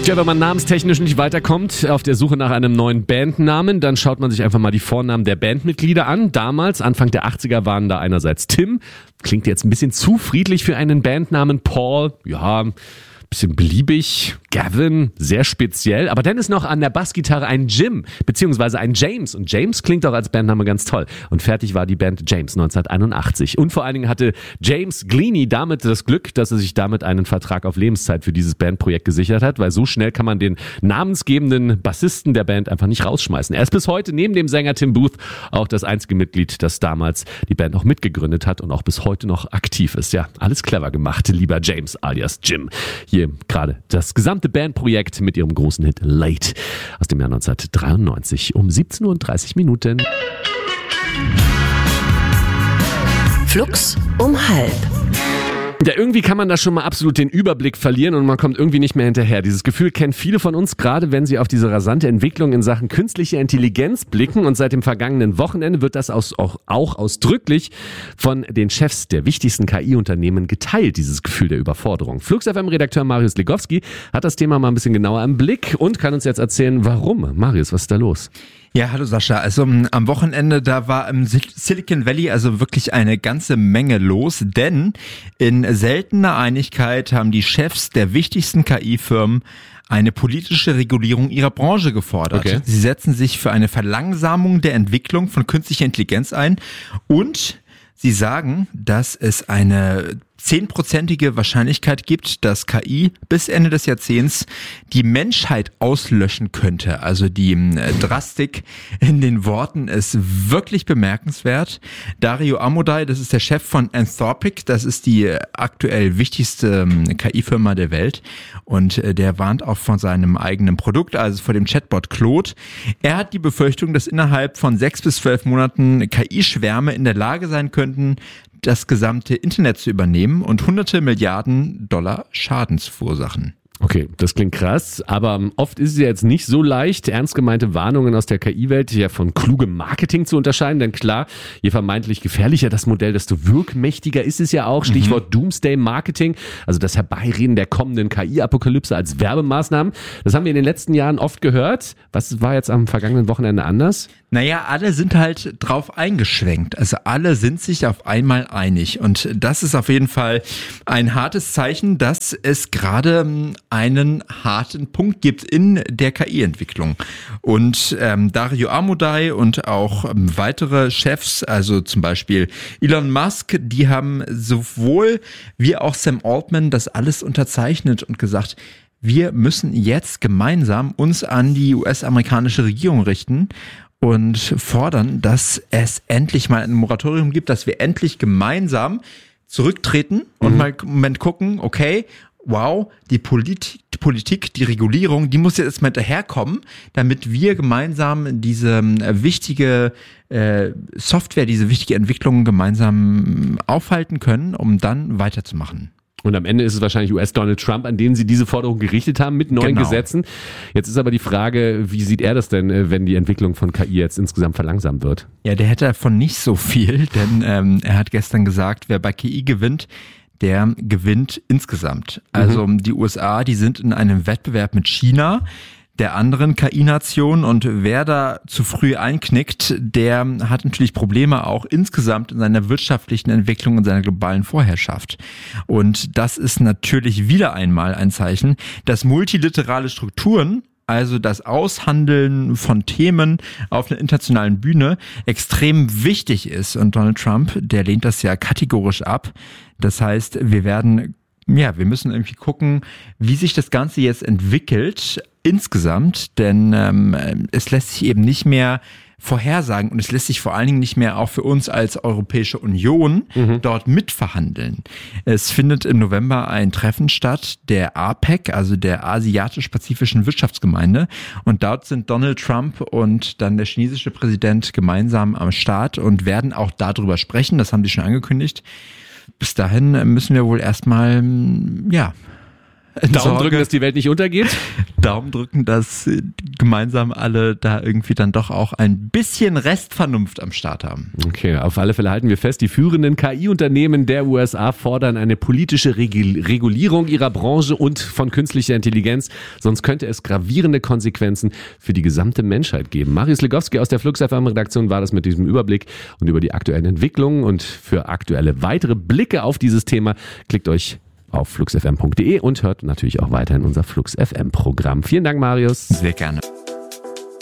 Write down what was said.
Tja, wenn man namenstechnisch nicht weiterkommt auf der Suche nach einem neuen Bandnamen, dann schaut man sich einfach mal die Vornamen der Bandmitglieder an. Damals, Anfang der 80er, waren da einerseits Tim, klingt jetzt ein bisschen zu friedlich für einen Bandnamen, Paul, ja, bisschen beliebig, Gavin, sehr speziell, aber dann ist noch an der Bassgitarre ein Jim, beziehungsweise ein James, und James klingt auch als Bandname ganz toll, und fertig war die Band James 1981 und vor allen Dingen hatte James Gleaney damit das Glück, dass er sich damit einen Vertrag auf Lebenszeit für dieses Bandprojekt gesichert hat, weil so schnell kann man den namensgebenden Bassisten der Band einfach nicht rausschmeißen. Er ist bis heute neben dem Sänger Tim Booth auch das einzige Mitglied, das damals die Band noch mitgegründet hat und auch bis heute noch aktiv ist. Ja, alles clever gemacht, lieber James alias Jim. Hier gerade das gesamte Bandprojekt mit ihrem großen Hit Late aus dem Jahr 1993 um 17:30 Uhr. Flux um 12:30. Ja, irgendwie kann man da schon mal absolut den Überblick verlieren und man kommt irgendwie nicht mehr hinterher. Dieses Gefühl kennen viele von uns, gerade wenn sie auf diese rasante Entwicklung in Sachen künstliche Intelligenz blicken, und seit dem vergangenen Wochenende wird das auch ausdrücklich von den Chefs der wichtigsten KI-Unternehmen geteilt, dieses Gefühl der Überforderung. Flux FM-Redakteur Marius Legowski hat das Thema mal ein bisschen genauer im Blick und kann uns jetzt erzählen, warum. Marius, was ist da los? Ja, hallo Sascha. Also am Wochenende, da war im Silicon Valley also wirklich eine ganze Menge los, denn in seltener Einigkeit haben die Chefs der wichtigsten KI-Firmen eine politische Regulierung ihrer Branche gefordert. Okay. Sie setzen sich für eine Verlangsamung der Entwicklung von künstlicher Intelligenz ein und sie sagen, dass es eine 10%ige Wahrscheinlichkeit gibt, dass KI bis Ende des Jahrzehnts die Menschheit auslöschen könnte. Also die Drastik in den Worten ist wirklich bemerkenswert. Dario Amodei, das ist der Chef von Anthropic, das ist die aktuell wichtigste KI-Firma der Welt, und der warnt auch von seinem eigenen Produkt, also vor dem Chatbot Claude. Er hat die Befürchtung, dass innerhalb von 6 bis 12 Monaten KI-Schwärme in der Lage sein könnten, das gesamte Internet zu übernehmen und hunderte Milliarden Dollar Schaden zu verursachen. Okay, das klingt krass, aber oft ist es ja jetzt nicht so leicht, ernst gemeinte Warnungen aus der KI-Welt ja von klugem Marketing zu unterscheiden, denn klar, je vermeintlich gefährlicher das Modell, desto wirkmächtiger ist es ja auch. Stichwort Doomsday Marketing, also das Herbeireden der kommenden KI-Apokalypse als Werbemaßnahmen. Das haben wir in den letzten Jahren oft gehört. Was war jetzt am vergangenen Wochenende anders? Naja, alle sind halt drauf eingeschwenkt. Also alle sind sich auf einmal einig. Und das ist auf jeden Fall ein hartes Zeichen, dass es gerade einen harten Punkt gibt in der KI-Entwicklung. Und Dario Amodei und auch weitere Chefs, also zum Beispiel Elon Musk, die haben sowohl wie auch Sam Altman das alles unterzeichnet und gesagt, wir müssen jetzt gemeinsam uns an die US-amerikanische Regierung richten und fordern, dass es endlich mal ein Moratorium gibt, dass wir endlich gemeinsam zurücktreten und mal im Moment gucken, okay, wow, die Politik, die Regulierung, die muss jetzt erstmal hinterherkommen, damit wir gemeinsam diese wichtige Software, diese wichtige Entwicklung gemeinsam aufhalten können, um dann weiterzumachen. Und am Ende ist es wahrscheinlich US-Donald Trump, an den sie diese Forderung gerichtet haben mit neuen Gesetzen. Jetzt ist aber die Frage, wie sieht er das denn, wenn die Entwicklung von KI jetzt insgesamt verlangsamt wird? Ja, der hätte davon nicht so viel, denn er hat gestern gesagt, wer bei KI gewinnt, der gewinnt insgesamt. Also die USA, die sind in einem Wettbewerb mit China, der anderen KI-Nation, und wer da zu früh einknickt, der hat natürlich Probleme auch insgesamt in seiner wirtschaftlichen Entwicklung und seiner globalen Vorherrschaft. Und das ist natürlich wieder einmal ein Zeichen, dass multilaterale Strukturen, also das Aushandeln von Themen auf einer internationalen Bühne, extrem wichtig ist. Und Donald Trump, der lehnt das ja kategorisch ab. Das heißt, wir müssen irgendwie gucken, wie sich das Ganze jetzt entwickelt insgesamt, denn es lässt sich eben nicht mehr vorhersagen und es lässt sich vor allen Dingen nicht mehr auch für uns als Europäische Union dort mitverhandeln. Es findet im November ein Treffen statt, der APEC, also der Asiatisch-Pazifischen Wirtschaftsgemeinde, und dort sind Donald Trump und dann der chinesische Präsident gemeinsam am Start und werden auch darüber sprechen, das haben sie schon angekündigt. Bis dahin müssen wir wohl erstmal, Daumen drücken, dass die Welt nicht untergeht? Daumen drücken, dass gemeinsam alle da irgendwie dann doch auch ein bisschen Restvernunft am Start haben. Okay, auf alle Fälle halten wir fest, die führenden KI-Unternehmen der USA fordern eine politische Regulierung ihrer Branche und von künstlicher Intelligenz, sonst könnte es gravierende Konsequenzen für die gesamte Menschheit geben. Marius Legowski aus der Flux FM-Redaktion war das mit diesem Überblick und über die aktuellen Entwicklungen, und für aktuelle weitere Blicke auf dieses Thema klickt euch auf fluxfm.de und hört natürlich auch weiterhin unser Flux FM Programm. Vielen Dank, Marius. Sehr gerne.